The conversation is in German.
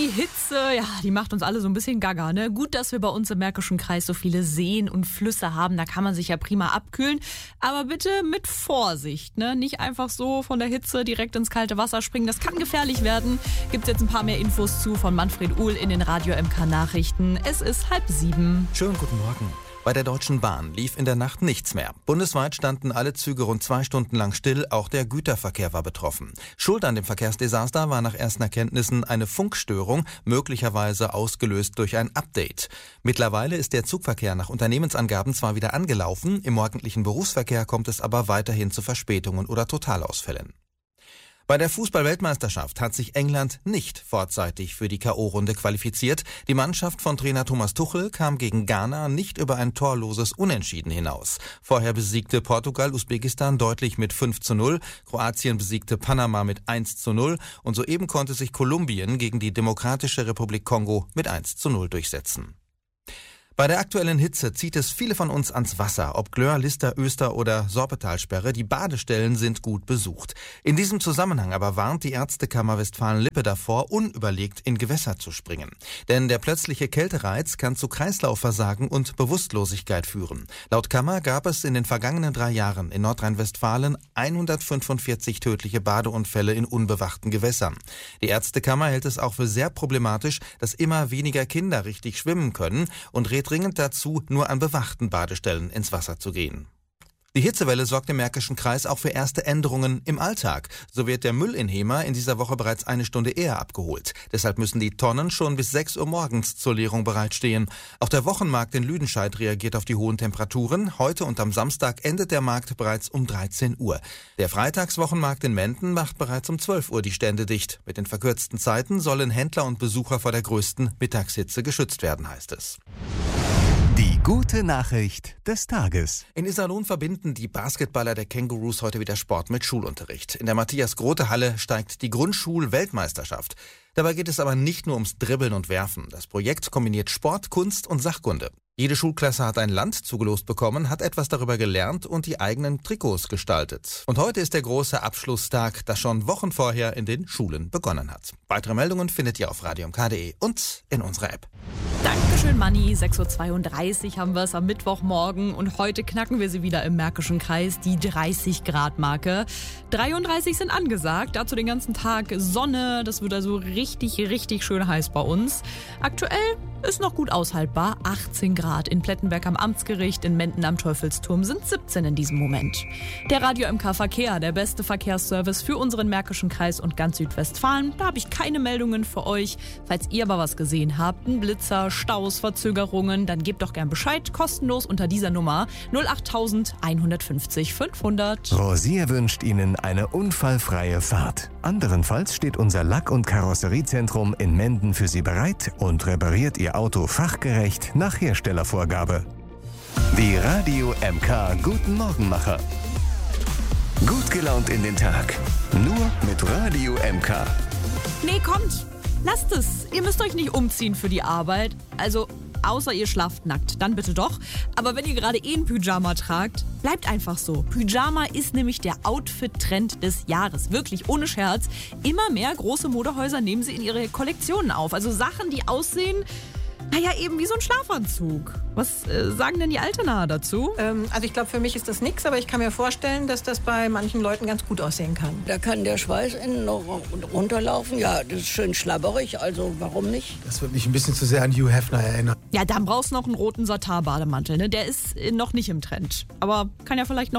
Die Hitze, ja, die macht uns alle so ein bisschen gaga, ne? Gut, dass wir bei uns im Märkischen Kreis so viele Seen und Flüsse haben, da kann man sich ja prima abkühlen. Aber bitte mit Vorsicht, ne? Nicht einfach so von der Hitze direkt ins kalte Wasser springen, das kann gefährlich werden. Gibt's jetzt ein paar mehr Infos zu von Manfred Uhl in den Radio MK Nachrichten. Es ist 6:30. Schönen guten Morgen. Bei der Deutschen Bahn lief in der Nacht nichts mehr. Bundesweit standen alle Züge rund 2 Stunden lang still, auch der Güterverkehr war betroffen. Schuld an dem Verkehrsdesaster war nach ersten Erkenntnissen eine Funkstörung, möglicherweise ausgelöst durch ein Update. Mittlerweile ist der Zugverkehr nach Unternehmensangaben zwar wieder angelaufen, im morgendlichen Berufsverkehr kommt es aber weiterhin zu Verspätungen oder Totalausfällen. Bei der Fußball-Weltmeisterschaft hat sich England nicht vorzeitig für die K.O.-Runde qualifiziert. Die Mannschaft von Trainer Thomas Tuchel kam gegen Ghana nicht über ein torloses Unentschieden hinaus. Vorher besiegte Portugal Usbekistan deutlich mit 5:0, Kroatien besiegte Panama mit 1:0 und soeben konnte sich Kolumbien gegen die Demokratische Republik Kongo mit 1:0 durchsetzen. Bei der aktuellen Hitze zieht es viele von uns ans Wasser. Ob Glöhr, Lister, Öster oder Sorpetalsperre, die Badestellen sind gut besucht. In diesem Zusammenhang aber warnt die Ärztekammer Westfalen-Lippe davor, unüberlegt in Gewässer zu springen. Denn der plötzliche Kältereiz kann zu Kreislaufversagen und Bewusstlosigkeit führen. Laut Kammer gab es in den vergangenen 3 Jahren in Nordrhein-Westfalen 145 tödliche Badeunfälle in unbewachten Gewässern. Die Ärztekammer hält es auch für sehr problematisch, dass immer weniger Kinder richtig schwimmen können und rät dringend dazu, nur an bewachten Badestellen ins Wasser zu gehen. Die Hitzewelle sorgt im Märkischen Kreis auch für erste Änderungen im Alltag. So wird der Müll in Hemer in dieser Woche bereits 1 Stunde eher abgeholt. Deshalb müssen die Tonnen schon bis 6 Uhr morgens zur Leerung bereitstehen. Auch der Wochenmarkt in Lüdenscheid reagiert auf die hohen Temperaturen. Heute und am Samstag endet der Markt bereits um 13 Uhr. Der Freitagswochenmarkt in Menden macht bereits um 12 Uhr die Stände dicht. Mit den verkürzten Zeiten sollen Händler und Besucher vor der größten Mittagshitze geschützt werden, heißt es. Die gute Nachricht des Tages. In Iserlohn verbinden die Basketballer der Kangaroos heute wieder Sport mit Schulunterricht. In der Matthias-Grote-Halle steigt die Grundschul-Weltmeisterschaft. Dabei geht es aber nicht nur ums Dribbeln und Werfen. Das Projekt kombiniert Sport, Kunst und Sachkunde. Jede Schulklasse hat ein Land zugelost bekommen, hat etwas darüber gelernt und die eigenen Trikots gestaltet. Und heute ist der große Abschlusstag, das schon Wochen vorher in den Schulen begonnen hat. Weitere Meldungen findet ihr auf radiomk.de und in unserer App. Dankeschön, Manni. 6:32 Uhr haben wir es am Mittwochmorgen und heute knacken wir sie wieder im Märkischen Kreis, die 30-Grad-Marke. 33 sind angesagt, dazu den ganzen Tag Sonne, das wird also richtig, richtig schön heiß bei uns. Aktuell ist noch gut aushaltbar, 18 Grad in Plettenberg am Amtsgericht, in Menden am Teufelsturm sind 17 in diesem Moment. Der Radio MK Verkehr, der beste Verkehrsservice für unseren Märkischen Kreis und ganz Südwestfalen. Da habe ich keine Meldungen für euch. Falls ihr aber was gesehen habt, ein Blitzer, Staus, Verzögerungen, dann gebt doch gern Bescheid, kostenlos unter dieser Nummer 08000 150 500. Rosier wünscht Ihnen eine unfallfreie Fahrt. Anderenfalls steht unser Lack- und Karosseriezentrum in Menden für Sie bereit und repariert Ihr Auto fachgerecht nach Herstellervorgabe. Die Radio MK Guten Morgenmacher. Gut gelaunt in den Tag. Nur mit Radio MK. Nee, kommt, lasst es. Ihr müsst euch nicht umziehen für die Arbeit. Also, außer ihr schlaft nackt, dann bitte doch. Aber wenn ihr gerade ein Pyjama tragt, bleibt einfach so. Pyjama ist nämlich der Outfit-Trend des Jahres. Wirklich, ohne Scherz. Immer mehr große Modehäuser nehmen sie in ihre Kollektionen auf. Also Sachen, die aussehen, naja, eben wie so ein Schlafanzug. Was sagen denn die Altenaer dazu? Also ich glaube, für mich ist das nichts, aber ich kann mir vorstellen, dass das bei manchen Leuten ganz gut aussehen kann. Da kann der Schweiß innen noch runterlaufen. Ja, das ist schön schlabberig, also warum nicht? Das wird mich ein bisschen zu sehr an Hugh Hefner erinnern. Ja, dann brauchst du noch einen roten Satin-Bademantel, ne? Der ist noch nicht im Trend. Aber kann ja vielleicht noch